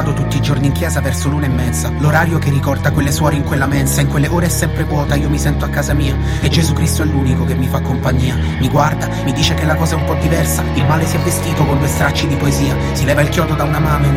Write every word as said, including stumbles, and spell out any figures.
Vado tutti i giorni in chiesa verso l'una e mezza, l'orario che ricorda quelle suore in quella mensa. In quelle ore è sempre vuota, io mi sento a casa mia e Gesù Cristo è l'unico che mi fa compagnia. Mi guarda, mi dice che la cosa è un po' diversa, il male si è vestito con due stracci di poesia. Si leva il chiodo da una mano e